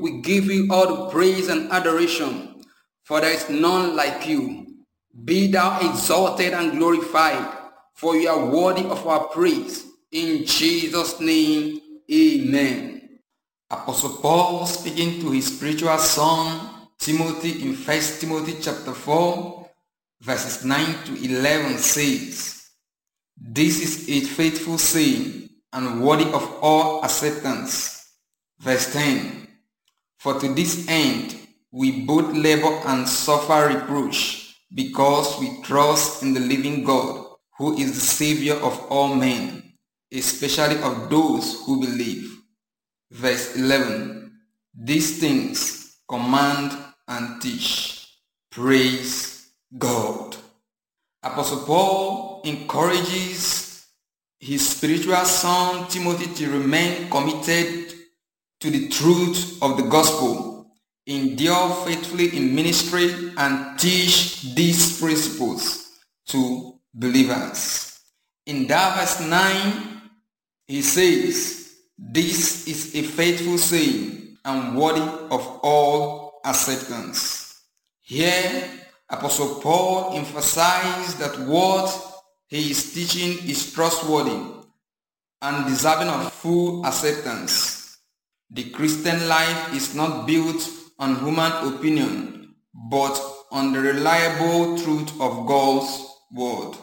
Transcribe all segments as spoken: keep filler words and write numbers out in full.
We give you all the praise and adoration, for there is none like you. Be thou exalted and glorified, for you are worthy of our praise. In Jesus' name, amen. Apostle Paul, speaking to his spiritual son Timothy in First Timothy chapter four, verses nine to eleven says, "This is a faithful saying and worthy of all acceptance." Verse ten, "For to this end we both labor and suffer reproach, because we trust in the living God, who is the Savior of all men, especially of those who believe." Verse eleven, "These things command and teach." Praise God. Apostle Paul encourages his spiritual son Timothy to remain committed to the truth of the gospel, endure faithfully in ministry, and teach these principles to believers. In that verse nine, he says, "This is a faithful saying and worthy of all acceptance." Here, Apostle Paul emphasized that what he is teaching is trustworthy and deserving of full acceptance. The Christian life is not built on human opinion, but on the reliable truth of God's word.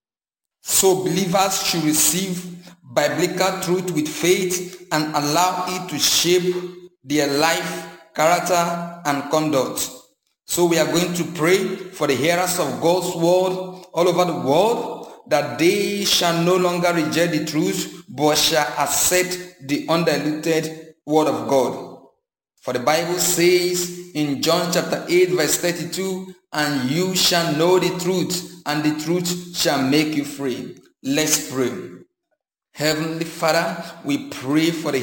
So believers should receive biblical truth with faith and allow it to shape their life, character, and conduct. So we are going to pray for the hearers of God's word all over the world, that they shall no longer reject the truth, but shall accept the undiluted word of God. For the Bible says in John chapter eight verse thirty-two, "And you shall know the truth, and the truth shall make you free." Let's pray. Heavenly Father, we pray for the